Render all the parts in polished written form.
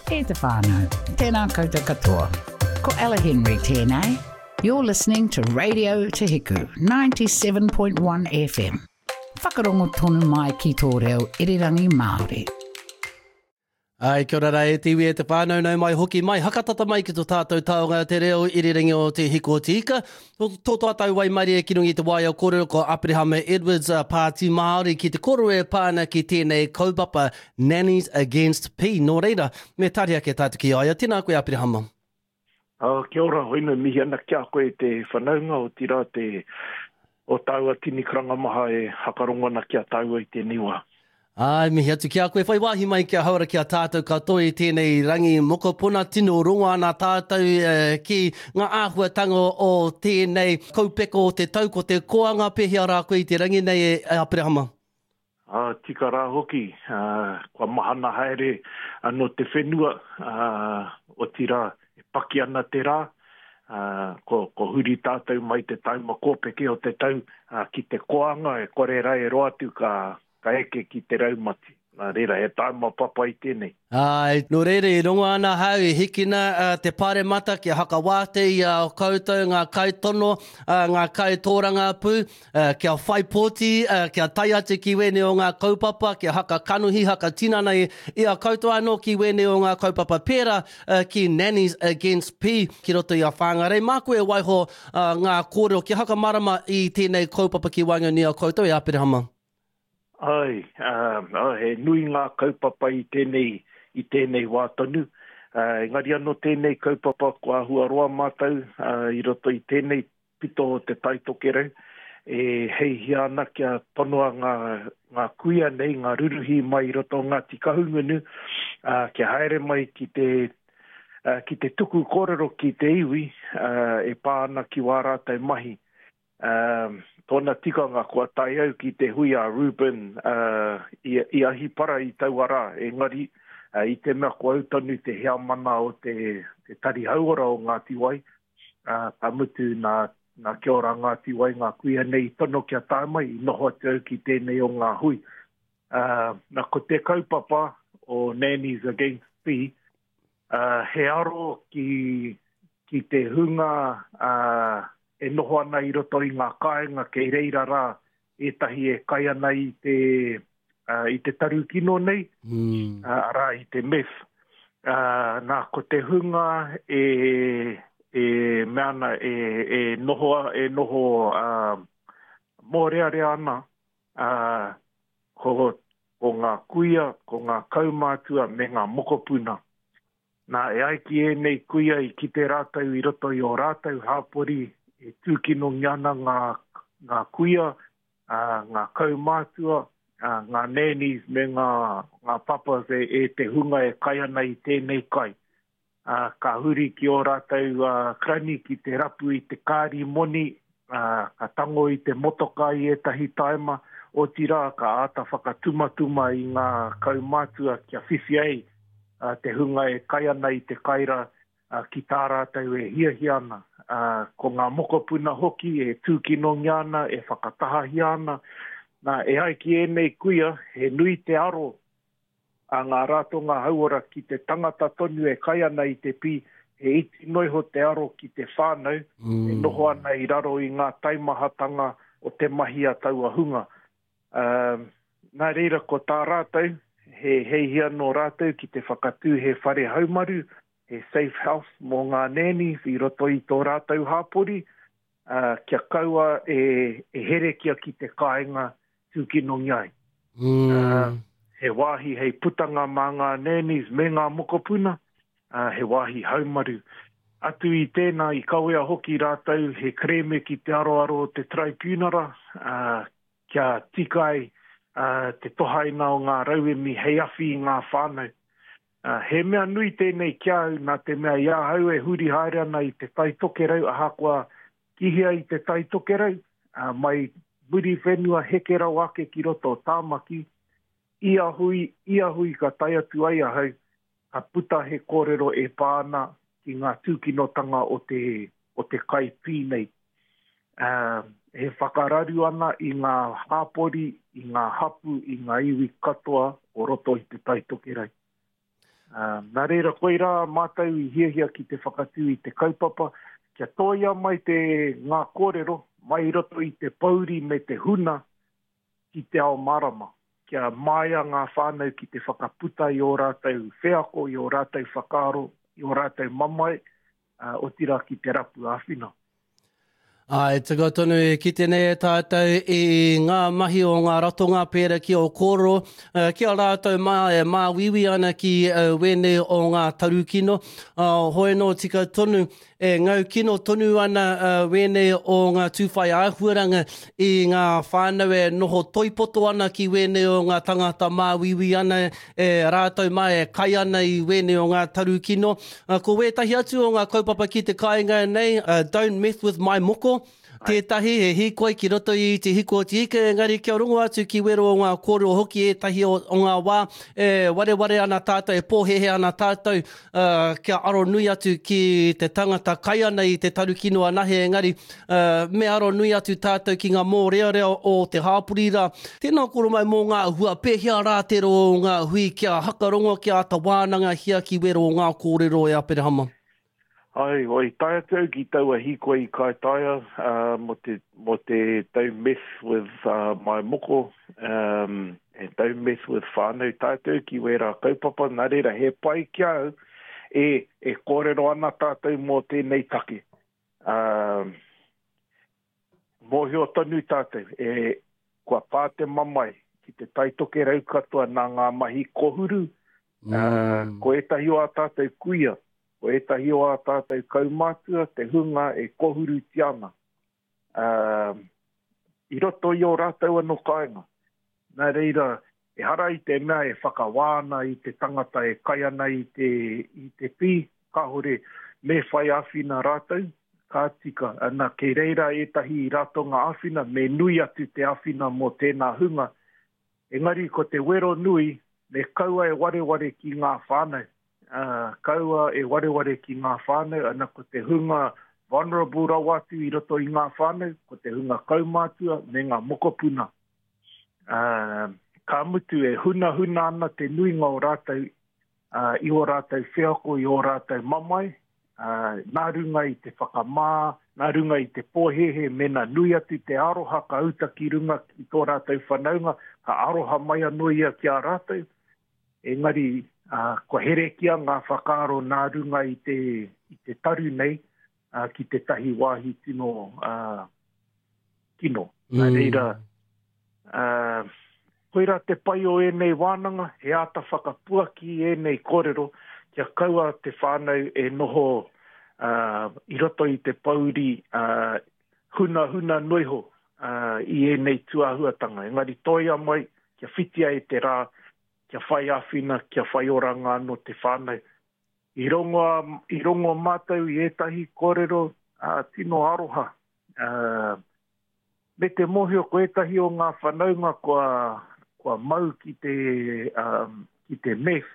E te whānau, tēnā koutou katoa. Ko Ella Henry tēnei. You're listening to Radio Te Hiku, 97.1 FM. Whakarongo tonu mai ki tō reo irirangi Māori. Ai, kia ora e tiwi e te whānau nau mai hoki mai. Hakatata mai ki tō tātou taonga te reo irirangi o te Hiku o te Ika. Tō tātou wai maari e kirungi te wai au kōrero ko Apirihama Edwards Pāti Māori ki te koro e pāna ki tēnei kaupapa Nannies Against P. Nō reira, me tāria ke tātou ki aia. Tēnā koe Apirihama. Kia ora, hoina mihi ana kia koe te whanaunga o tira te o taua tini karanga maha e hakarongo na kia taua i te niwa. Ai, mihi atu kia koe. Whai wāhi mai kia haura kia tātou katoa i tēnei rangi mokopuna tino rongo ana tātou ki ngā āhuatanga o tēnei kaupeko o te tau ko te koanga pehia rā koe i te rangi nei e Apirihama. Tika rā hoki, kua mahana haere no te whenua o tira e paki ana te rā. Ko huri tātou mai te tau ma kōpeke o te tau ki te koanga e kore rai roa atu ka eke ki te raumati. Nā reira, e tāma papa i tēnei. Ai, no reira, i rongo ana hau, i hikina te pāre mata ki a hakawāte i a koutou, ngā kaitono, ngā kaitōranga pū, kia whaipoti, kia tai ate ki wene o ngā kaupapa, kia haka kanuhi, haka tinana i a koutou anō ki wene o ngā kaupapa pēra, ki Nannies Against P, ki roto i a whāngarei. Mā koe waiho ngā kōrero, kia haka marama i tēnei kaupapa ki wainga ni a koutou i Apirihama. Ai, he nui ngā kaupapa i tēnei wātonu. Engari anō tēnei kaupapa kua hua roa mātou, i roto i tēnei pito o te taitokerau. Hei ana kia tonoa ngā kuia nei, ngā ruruhi mai i roto ngā tikahungunu, kia haere mai ki te tuku kōrero ki te iwi, e pāna ki wārātai mahi. Tōna tikanga kua tai au ki te hui a Ruben i ahi para i tau ara. Engari, i te mea kua utanu te hea mana o te tari hauara o Ngāti Wai. Ka mutu nā kia ora Ngāti Wai, ngā kuia nei tono kia tāmai, i noho te au ki tēnei o ngā hui. Nā ko te kaupapa o Nannies Against P, he aro ki te hunga e noho ana i roto i ngā kāinga kei reira rā, etahi e kai ana i te taru kino nei, rā i te meth. Nā ko te hunga meana e noho mōrearea ana, ko ngā kuia, ko ngā kaumātua me ngā mokopuna. Nā e aiki e nei kuia i ki te rātau i roto i o rātau hāpori, e tūkino ngiana ngā kuia, ngā kaumātua, ngā nannies me ngā papas e te hunga e kai ana i tēnei kai. Ka huri ki o rātau krani ki te rapu i te kāri moni, ka tango i te motoka i etahi taima, o tira ka āta whakatumatuma i ngā kaumātua kia whiwhi ai, te hunga e kai ana i te kaira, ki tā rātau e hiahi ana. Ko ngā mokopuna hoki e tūkino ngiana, e whakatahahi ana. Nā e aiki e nei kuia, he nui te aro a ngā rātonga hauora ki te tangata tonu e kai ana i te pi, he iti noiho te aro ki te whānau, e noho ana i raro i ngā taimahatanga o te mahi a taua hunga. Nā reira ko tā rātau, he heihia no rātau ki te whakatū he whare haumaru, he safe house mō ngā nannies i roto i tō rātau hāpori, kia kaua e herekia ki te kāinga tūkino ngai. He wāhi hei putanga mā ngā nannies me ngā mokopuna, he wāhi haumaru. Atu i tēnā i kawea hoki rātau, he kreme ki te aroaro o te tribunara, kia tikai te tohaina o ngā rauemi hei awhi i ngā whānau. He mea nui tēnei kia au nā te mea ia hau e huri haere ana i te taitokerau, aha kua kihia i te taitokerau, mai muri whenua hekera wake ki roto tāmaki, ia hui ka tai atu ai ahau, a puta he kōrero e pāna ki ngā tūkinotanga o te kai pīnei. He whakararu ana i ngā hāpori, i ngā hapu, i ngā iwi katoa o roto i te taitokerau. Nā reira koe rā mātou I hiahia ki te whakatū I te kaupapa, kia toia mai te ngā kōrero, mai roto I te pauri me te huna ki te ao marama. Kia maia ngā whānau ki te whakaputa I o rātou wheako, I o rātou whakaaro, I o rātou mamai, o tira ki te rapu āwhina. Ai, tuka tonu ki tēnei tātou I ngā mahi o ngā ratonga pēra ki o koro. Kia rātou mā wiwi ana ki wene o ngā tarukino. Hoi no tika tonu e ngau kino tonu ana wene o ngā tūwhai āhuaranga I ngā whānau e noho toipoto ana ki wene o ngā tangata mā wiwi ana e rātou mai e kai ana I wene o ngā tarukino. Ko wētahi atu o ngā kaupapa ki te kāinga nei, don't mess with my moko. Tētahi he hikoi ki roto I te hiko te ike, engari kia rongo atu ki wero o ngā kōrero hoki etahi o ngā wā, ware ana tātou, pōhehe ana tātou, kia aro nui atu ki te tangata kai ana I te tarukino anahe, engari me aro nui atu tātou ki ngā mōrearea o te hāpuri rā. Tēnā koro mai mō ngā hua pēhea rātero o ngā hui kia hakarongo kia ata wānanga hia ki wero o ngā kōrero e Aperehama. Ai, oi, taia tau ki tau a hiko I kai taia, mo te tau mess with my moko, and tau mess with whānau. Taia tau ki wera kaupapa, nā reira he pai kia au, e kōrero ana tātou mō tēnei take. Mōhio tonu tātou, kua pā te mamai, ki te taitoke rau katoa nā ngā mahi kohuru, ko etahi o a tātou kuia, ko etahi o a tātou kaumātua, te hunga e kohuru tiana. I roto I o rātou anō kāinga. Nā reira, e hara I te mea e whakawāna I te tangata e kai ana I te pī, ka hore me whai āwhina rātou, ka tika. Ana ke reira etahi I ratonga āwhina, me nui atu te āwhina mō tēnā hunga. Engari, ko te wero nui, me kaua e wareware ki ngā whānau. Kaua e wareware ki ngā whānau, ana ko te hunga vulnerable rawatu I roto I ngā whānau, ko te hunga kaumātua me ngā mokopuna. Ka mutu e huna ana te nuinga o rātou, I o rātou wheako, I o rātou mamai, nā runga I te whakamā, nā runga I te pōhehe, mena nui atu te aroha, ka uta ki runga ki tō rātou whanaunga, ka aroha mai anoia ki a rātou. Engari, ko herekia ngā whakaaro nā runga I te taru nei, ki te tahi wāhi tino kino. Nā reira, koira te pai o enei wānanga, he ata whakapua ki enei kōrero, kia kaua te whānau e noho I roto I te pauri huna noiho I enei tuahuatanga. Engari toia mai, kia whitia e te rā, kia whai āwhina, kia whai oranga no te whānau. I rongo mātou I etahi kōrero tino aroha. Me te mohio ko etahi o ngā whanaunga kua mau ki te meth.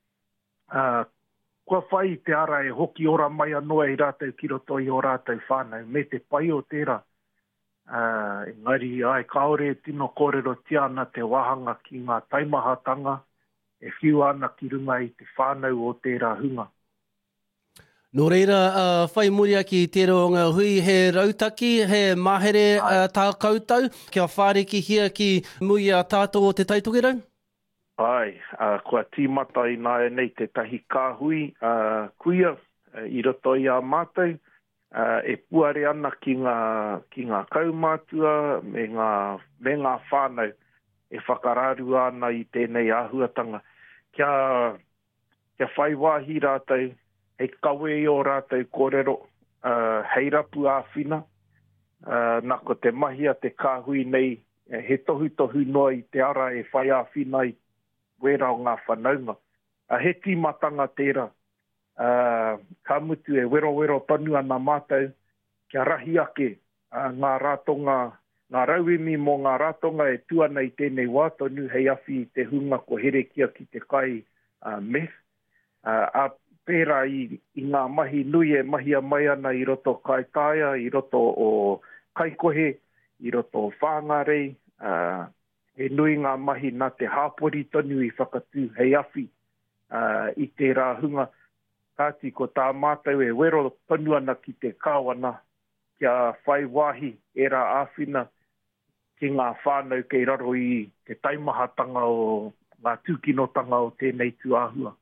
Kua whai te ara e hoki ora mai anoa I rātou ki roto I o rātou whānau. Me te pai o tērā. Engari, ai kaore tino kōrero tiana te wahanga ki ngā taimahatanga, e whiu ana ki runga I te whānau o tērā hunga. Nō reira, whai muria ki tēro o ngā hui, he rautaki, he mahere tā kautau, kia whāreki hia ki mui a tātou o te taitokerau? Ai, kua tīmata I nā nei te tahi kāhui, kuia, I roto I a mātou, e puare ana ki ngā kaumātua me ngā whānau e whakararu ana I tēnei āhuatanga. Kia whai wāhi rātou, hei kawe I o rātou kōrero, hei rapu āwhina, nā ko te mahia te kāhui nei, he tohu noa I te ara e whai āwhina I wera o ngā whanaunga. He tīmatanga tērā. Ka mutu e wero tonu ana mātou, kia rahi ake ngā rātonga, ngā rauemi mō ngā rātonga e tuana I tēnei wātonu, hei awhi I te hunga ko herekia ki te kai meth. A pērā I ngā mahi nui e mahia mai ana I roto kai tāia, I roto o kaikohe, I roto o whāngarei, he nui ngā mahi nā te hāpori tonu I whakatū hei awhi. i te rāhunga. Tāti ko tā mātou e wero tonu ana ki te kāwana kia whai wāhi e rā āwhina ki ngā whānau kei raro i te taimahatanga o ngā tūkinotanga o tēnei tuāhua.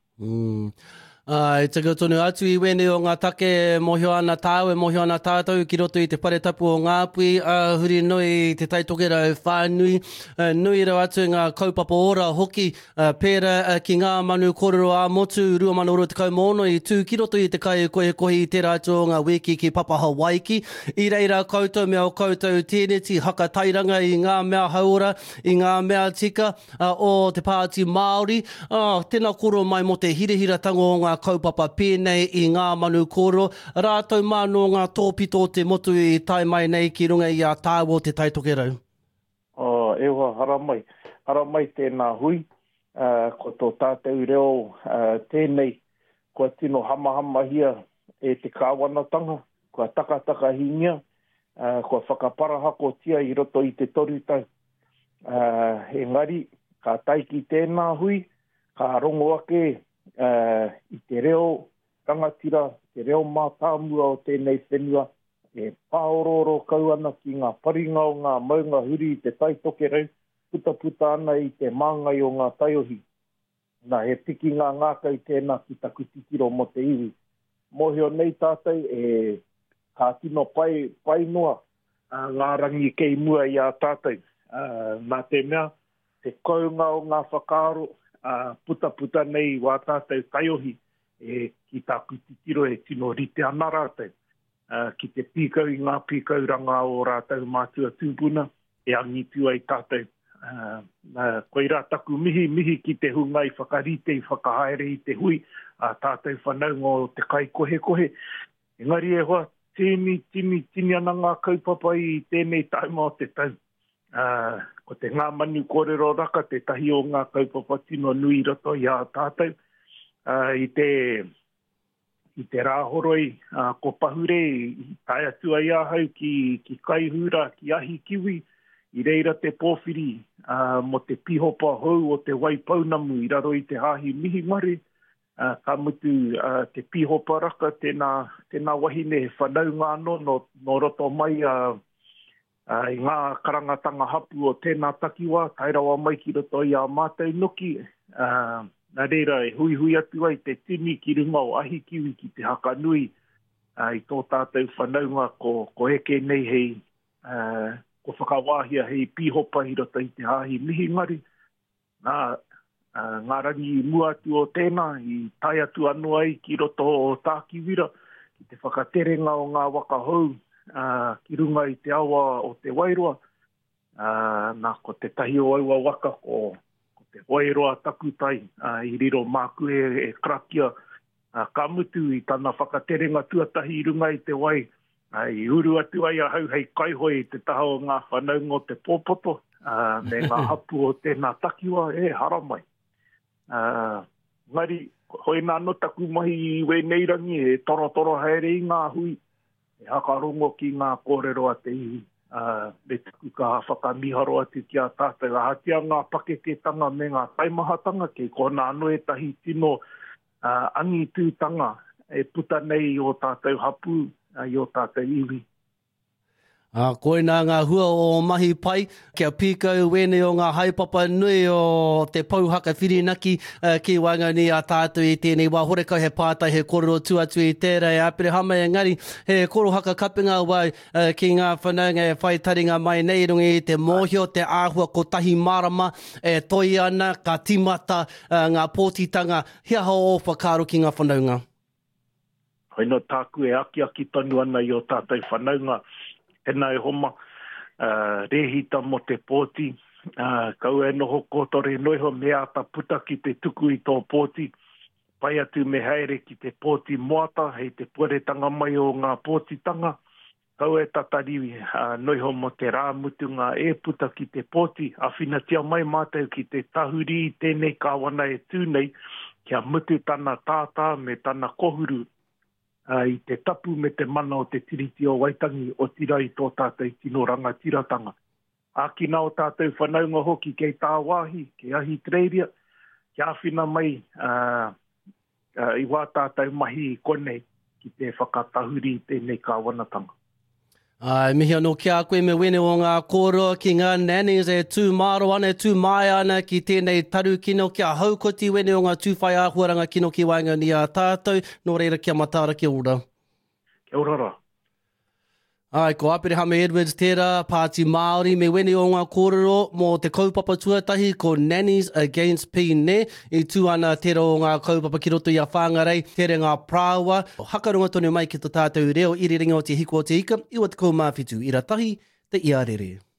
E taka tonu atu I wene o ngā take mohio ana tāu e mohio ana tātou ki roto I te whare tapu o Ngāpui. Huri nui te taitokera o whānui. Nui rau atu ngā kaupapa ora hoki pēra ki ngā manu kōrero a motu 2020 I tū ki roto I te kai koe kohi I te rātou o ngā wiki ki Papa Hawaiki. I reira koutou mea o koutou tēneti haka tairanga I ngā mea haura, I ngā mea tika o te Pāti Māori. Tēnā koro mai mo te hirehiratango o ngā kaupapa pēnei I ngā manu kōrero. Rātou māno ngā tōpito te motu I tai mai nei ki runga I a tāu o te taitokerau. Ewa, haramai tēnā hui. Ko tō tātou reo tēnei, kua tino hamahama hia e te kāwanatanga, kua takataka hingia, kua whakaparahako tia I roto I te torutau. Engari, ka taiki tēnā hui, ka rongo ake I te reo rangatira, te reo mātāmua o tēnei whenua, e pāororo kau ana ki ngā paringa o ngā maunga huri I te taitokerau, puta ana I te māngai o ngā taiohi. Nā, he tiki ngā ngākau tēnā ki taku tikiro mo te iwi. Mohio nei tātou e ka tino pai noa ngā rangi kei mua I a tātou. Nā te mea, te kaunga o ngā whakaaro, puta nei wā tātou taiohi ki tāku tikiro e tino rite ana rātou. Ki te pīkau I ngā pīkauranga o rātou mātua tūpuna e angitu ai tātou. Koe rā taku mihi ki te hunga I whakarite I whakahaere I te hui tātou whanaunga o te kai kohe. Engari e hoa tini ana ngā kaupapa I tēnei taima o te tau. Ko te ngā manu kōrero raka, te tahi o ngā kaupapa tino nui roto I a tātou. I te rāhoroi, ko pahure, I tai atua I ahau ki kaihura, ki ahi kiwi, I reira te pōwhiri, mo te pihopa hou o te waipaunamu I raro I te hahi mihi mare. Ka mutu te pihopa raka, tēnā wahine he whanau ngāno no roto mai I ngā karangatanga hapu o tēnā takiwa, tairawa mai ki roto I a mātou noki. Nā reira e hui atu ai te tini ki runga o ahi kiwi ki te haka nui. I tō tātou whanaunga ko eke nei hei, ko whakawāhia hei pihopa I roto I te hahi mihi ngari. Ngā rangi mua atu o tēnā, I tai atu anu ai ki roto o tākiwira, ki te whakaterenga o ngā waka hou, ki runga I te awa o te wairoa. Nā ko te tahi o aua waka ko te wairoa takutai I riro māku e krakia. Ka mutu I tana whakaterenga tuatahi I runga I te wai. I uru atu ai ahau hei kaihoi I te taha o ngā whanaunga o te pōpoto. Me ngā hapu o tēnā takiwa e haramai. Ngari, hoi nā no taku mahi I weneirangi e toro haere I ngā hui. E hakarongo ki ngā kōrero a te iwi. Me taku ka whakamiharo atu ki a tātou. Ahatia ngā pakeketanga me ngā taimahatanga ke kona anu e tahi tino angitūtanga e puta nei o tātou hapu I o tātou iwi. Koe nā ngā hua o mahi pai, kia pīkau wene o ngā haipapa nui o te pauhaka whirinaki ki wangani a tātou I tēnei wā horekau he pātai he kōrero tuatu I tērei apere hama engari he korohaka kapinga wai ki ngā whanaunga e whai taringa mai nei rungi I te mōhio te āhua ko tahi marama e toi ana ka timata ngā pōtitanga hia hao o whakaro ki ngā whanaunga. Hoi no tāku e aki tonu ana I o tātou whanaunga. Tēnā e homa, rehita mo te pōti, kau e noho kōtore noiho mea ta puta ki te tuku I tō pōti, pai atu me haere ki te pōti moata, hei te puaretanga mai o ngā pōtitanga, kau e tatari noiho mo te rāmutunga e puta ki te pōti, awhinatia mai mātou ki te tahuri I tēnei kāwana e tūnei, kia mutu tana tātā me tana kohuru, I te tapu me te mana o te tiriti o Waitangi o tira I tō tātou tino rangatiratanga. Ākina o tātou whanaunga hoki kei tā wāhi, kei ahi treiria, kia whina mai i wā tātou mahi konei ki te whakatahuri tēnei kāwanatanga. Mihi anō kia koe me wene o ngā kōroa ki ngā nannies e tū māro ana, tū mai ana ki tēnei taru kino, kia haukoti wene o ngā tūwhai āhuaranga kino ki wainga ni a tātou, nō reira kia matara ki ora. Kia ora. Ai, ko Apirihame Edwards tērā, Pāti Māori, me wene o ngā kōrero mō te kaupapa tuatahi ko Nannies Against Pine, i tū ana tērā o ngā kaupapa ki roto i a whāngarei, tere ngā prāua. Hakarunga tonu mai ki tō tātou reo, iri ringa o te hiko o te ika, iwa te kaumāwhitu, i ratahi, te iarere.